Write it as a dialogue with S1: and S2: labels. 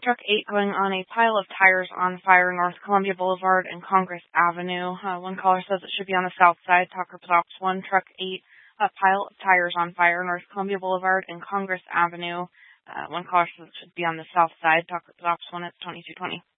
S1: Truck 8 going on a pile of tires on fire North Columbia Boulevard and Congress Avenue. One caller says it should be on the south side. Talker Plops 1, Truck 8, a pile of tires on fire North Columbia Boulevard and Congress Avenue. One caller says it should be on the south side. Talker Plops 1, it's 2220.